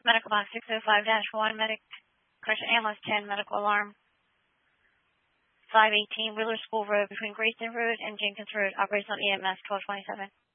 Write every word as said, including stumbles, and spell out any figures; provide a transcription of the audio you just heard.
Medical box six oh five dash one, medic, correction, ambulance ten, medical alarm five eighteen, Wheeler School Road between Grayson Road and Jenkins Road, operational E M S twelve twenty-seven.